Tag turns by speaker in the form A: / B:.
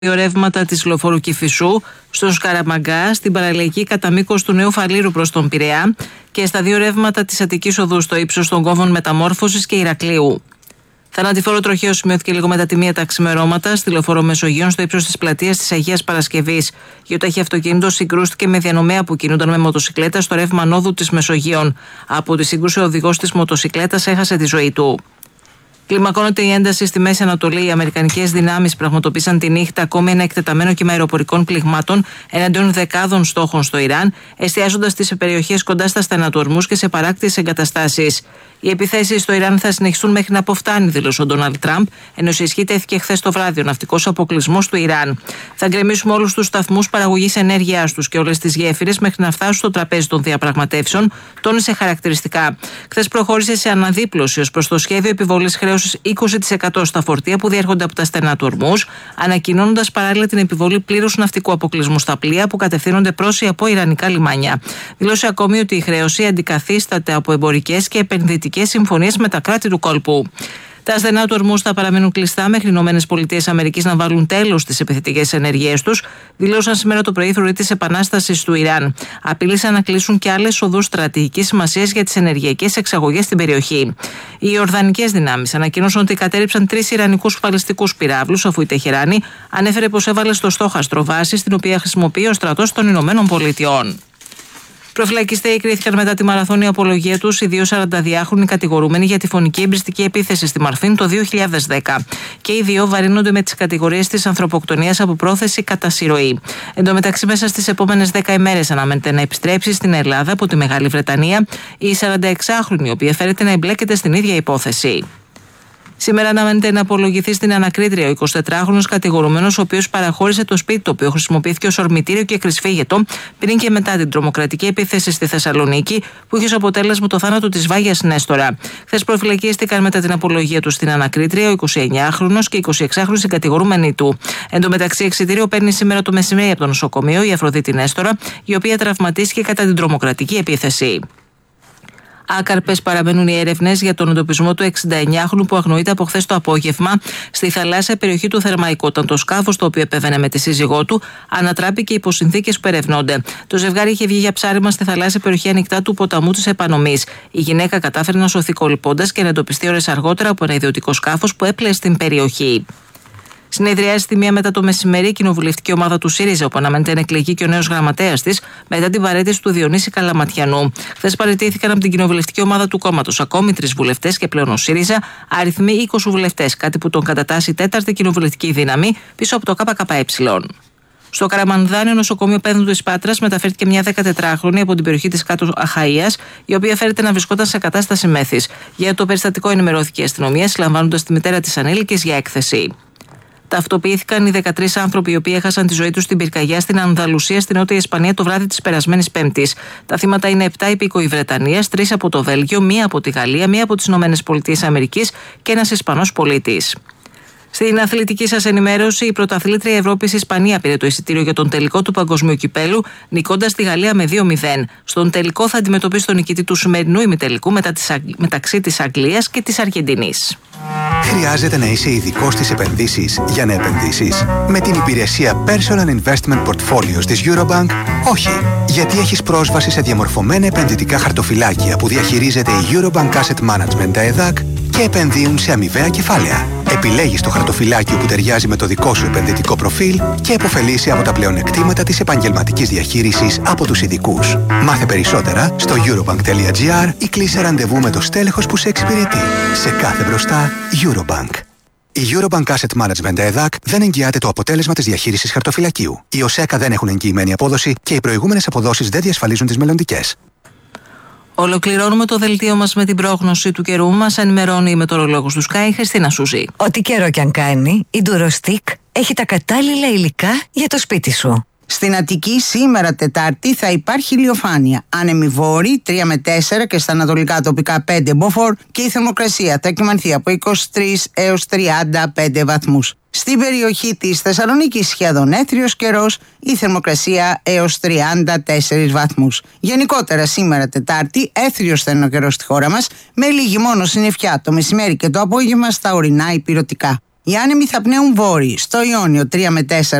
A: δύο ρεύματα της λεωφόρου Κηφισού, στο Σκαραμαγκά, στην παραλιακή κατά μήκος του Νέου Φαλήρου προς τον Πειραιά και στα δύο ρεύματα της Αττικής Οδού στο ύψος των κόμβων Μεταμόρφωσης και Ηρακλείου. Θανατηφόρο τροχαίο σημειώθηκε λίγο μετά τη 1 τα ξημερώματα στη λεωφόρο Μεσογείων στο ύψος της πλατείας της Αγίας Παρασκευής. Γεωταχή αυτοκίνητο συγκρούστηκε με διανομέα που κινούνταν με μοτοσικλέτα στο ρεύμα νόδου της Μεσογείων. Από τη σύγκρουση, ο οδηγός της μοτοσικλέτας έχασε τη ζωή του. Κλιμακώνεται η ένταση στη Μέση Ανατολή. Οι αμερικανικές δυνάμεις πραγματοποίησαν τη νύχτα ακόμη ένα εκτεταμένο κύμα αεροπορικών πληγμάτων εναντίον δεκάδων στόχων στο Ιράν, εστιάζοντας στις περιοχές κοντά στα στενατορμούς και σε παράκτιες εγκαταστάσεις. Οι επιθέσεις στο Ιράν θα συνεχιστούν μέχρι να αποφτάνει, δήλωσε ο Ντόναλντ Τραμπ, ενώ σε ισχύ τέθηκε χθες το βράδυ ο ναυτικός αποκλεισμός του Ιράν. Θα γκρεμίσουμε όλους τους σταθμούς παραγωγής ενέργειάς τους και όλες τις γέφυρες μέχρι να φτάσουν στο τραπέζι των διαπραγματεύσεων, τόνισε χαρακτηριστικά. Χθες προχώρησε σε αναδίπλωση ως προς το σχέδιο επιβολής χρέωσης 20% στα φορτία που διέρχονται από τα στενατορμούς, ανακοινώνοντας παράλληλα την επιβολή πλήρους ναυτικού αποκλεισμού στα πλοία που κατευθύνονται προς ή από ιρανικά λιμάνια. Δήλωσε ακόμη ότι η χρέωση αντικαθίσταται από εμπορικές και επενδυτικές συμφωνίες με τα κράτη του κόλπου. Τα στενά του ορμούς θα παραμείνουν κλειστά μέχρι οι ΗΠΑ να βάλουν τέλος στις επιθετικές ενέργειές τους, δηλώσαν σήμερα το πρωί οι φρουροί της Επανάστασης του Ιράν. Απειλήσαν να κλείσουν και άλλες οδούς στρατηγικής σημασίας για τις ενεργειακές εξαγωγές στην περιοχή. Οι Ιορδανικές δυνάμεις ανακοίνωσαν ότι κατέριψαν 3 ιρανικούς μπαλιστικούς πυράβλους, αφού η Τεχεράνη ανέφερε πως έβαλε στο στόχαστρο βάση, την οποία χρησιμοποιεί ο στρατός των ΗΠΑ. Προφυλακιστέοι κρίθηκαν μετά τη μαραθώνια απολογία τους οι δύο 42χρονοι κατηγορούμενοι για τη φωνική εμπριστική επίθεση στη Μαρφίν το 2010. Και οι δύο βαρύνονται με τις κατηγορίες της ανθρωποκτονίας από πρόθεση κατά συρροή. Εν τω μεταξύ, μέσα στις επόμενες 10 ημέρες αναμένεται να επιστρέψει στην Ελλάδα από τη Μεγάλη Βρετανία η 46χρονη, η οποία φέρεται να εμπλέκεται στην ίδια υπόθεση. Σήμερα αναμένεται να απολογηθεί στην ανακρίτρια ο 24χρονος κατηγορούμενος, ο οποίος παραχώρησε το σπίτι, το οποίο χρησιμοποιήθηκε ως ορμητήριο και κρυσφύγετο πριν και μετά την τρομοκρατική επίθεση στη Θεσσαλονίκη, που είχε ως αποτέλεσμα το θάνατο της Βάγιας Νέστορα. Χθες προφυλακίστηκαν μετά την απολογία του στην ανακρίτρια ο 29χρονος και 26χρονος συγκατηγορούμενοι του. Εν τω μεταξύ, εξιτήριο παίρνει σήμερα το μεσημέρι από το νοσοκομείο η Αφροδίτη Νέστορα, η οποία τραυματίστηκε κατά την τρομοκρατική επίθεση. Άκαρπες παραμένουν οι έρευνες για τον εντοπισμό του 69χρονου που αγνοείται από χθες το απόγευμα στη θαλάσσια περιοχή του Θερμαϊκού, όταν το σκάφος το οποίο επέβαινε με τη σύζυγό του ανατράπηκε υπό συνθήκες που ερευνώνται. Το ζευγάρι είχε βγει για ψάρεμα στη θαλάσσια περιοχή ανοιχτά του ποταμού της Επανομής. Η γυναίκα κατάφερε να σωθεί κολυμπώντας και να εντοπιστεί ώρες αργότερα από ένα ιδιωτικό σκάφος που έπλεε στην περιοχή. Συνεδριάζει στη 1 μετά το μεσημέρι η κοινοβουλευτική ομάδα του ΣΥΡΙΖΑ, όπου αναμένεται να εκλεγεί και ο νέος γραμματέας της μετά την παραίτηση του Διονύση Καλαματιανού. Χθες παραιτήθηκαν από την κοινοβουλευτική ομάδα του κόμματος ακόμη 3 βουλευτές και πλέον ο ΣΥΡΙΖΑ αριθμεί 20 βουλευτές, κάτι που τον κατατάσσει 4η κοινοβουλευτική δύναμη πίσω από το ΚΚΕ. Στο Καραμανδάνιο νοσοκομείο Πένδου της Πάτρας μεταφέρθηκε μια 14χρονη από την περιοχή της Κάτω Αχαΐας, η οποία φέρεται να βρισκόταν σε κατάσταση μέθης. Για το περιστατικό ενημερώθηκε η αστυνομία, συλλαμβάνοντας τη μητέρα της ανήλικης για έκθεση. Ταυτοποιήθηκαν οι 13 άνθρωποι οι οποίοι έχασαν τη ζωή τους στην πυρκαγιά στην Ανδαλουσία, στην Νότια Ισπανία, το βράδυ της περασμένης Πέμπτης. Τα θύματα είναι 7 υπήκοοι Βρετανίας, 3 από το Βέλγιο, 1 από τη Γαλλία, 1 από τις ΗΠΑ και ένας Ισπανός πολίτης. Στην αθλητική σας ενημέρωση, η πρωταθλήτρια Ευρώπης Ισπανία πήρε το εισιτήριο για τον τελικό του Παγκοσμίου Κυπέλου, νικώντας τη Γαλλία με 2-0. Στον τελικό θα αντιμετωπίσει τον νικητή του σημερινού ημιτελικού μεταξύ της Αγγλίας και της Αργεντινής.
B: Χρειάζεται να είσαι ειδικός στις επενδύσεις για να επενδύσεις? Με την υπηρεσία Personal Investment Portfolios της Eurobank, όχι. Γιατί έχεις πρόσβαση σε διαμορφωμένα επενδυτικά χαρτοφυλάκια που διαχειρίζεται η Eurobank Asset Management ΕΔΑΚ και επενδύουν σε αμοιβαία κεφάλαια. Επιλέγεις το χαρτοφυλάκιο που ταιριάζει με το δικό σου επενδυτικό προφίλ και επωφελείσαι από τα πλεονεκτήματα της επαγγελματικής διαχείρισης από τους ειδικούς. Μάθε περισσότερα στο eurobank.gr ή κλείσε ραντεβού με το στέλεχος που σε εξυπηρετεί. Σε κάθε μπροστά, Eurobank. Η Eurobank Asset Management ΕΔΑΚ δεν εγγυάται το αποτέλεσμα της διαχείρισης χαρτοφυλακίου. Οι ΟΣΕΚΑ δεν έχουν εγγυημένη απόδοση και οι προηγούμενες αποδόσεις δεν διασφαλίζουν τις μελλοντικές.
A: Ολοκληρώνουμε το δελτίο μας με την πρόγνωση του καιρού. Μας ενημερώνει η μετεωρολόγος του Sky, Χριστίνα Σούζη.
C: Ό,τι καιρό κι αν κάνει, η Durostic έχει τα κατάλληλα υλικά για το σπίτι σου.
D: Στην Αττική σήμερα Τετάρτη θα υπάρχει ηλιοφάνεια. Άνεμη βόρη 3 με 4 και στα ανατολικά τοπικά 5 μποφόρ και η θερμοκρασία θα κυμανθεί από 23 έως 35 βαθμούς. Στην περιοχή της Θεσσαλονίκης σχεδόν έθριος καιρός, η θερμοκρασία έως 34 βαθμούς. Γενικότερα σήμερα Τετάρτη έθριος θα είναι ο καιρός στη χώρα μας, με λίγη μόνο συννεφιά το μεσημέρι και το απόγευμα στα ορεινά ηπειρωτικά. Οι άνεμοι θα πνέουν βόρειοι, στο Ιόνιο 3 με 4